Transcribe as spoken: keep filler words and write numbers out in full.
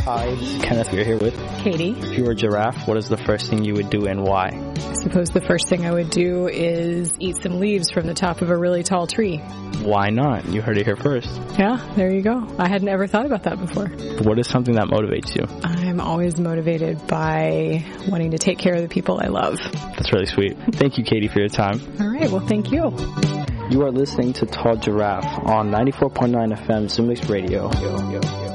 Hi, this is Kenneth. You're here with Katie. If you were a giraffe, what is the first thing you would do and why? I suppose the first thing I would do is eat some leaves from the top of a really tall tree. Why not? You heard it here first. Yeah, there you go. I hadn't ever thought about that before. What is something that motivates you? I'm always motivated by wanting to take care of the people I love. That's really sweet. Thank you, Katie, for your time. All right, well, thank you. You are listening to Tall Giraffe on ninety-four point nine F M Zoom Mix Radio. Yo, yo, yo.